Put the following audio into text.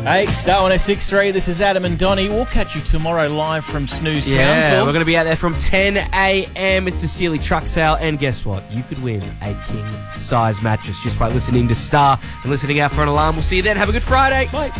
Hey, Star 106.3, this is Adam and Donnie. We'll catch you tomorrow live from Snooze Yeah, Townsville. we're going to be out there from 10 a.m. It's the Sealy Truck Sale. And guess what? You could win a king-size mattress just by listening to Star and listening out for an alarm. We'll see you then. Have a good Friday. Bye.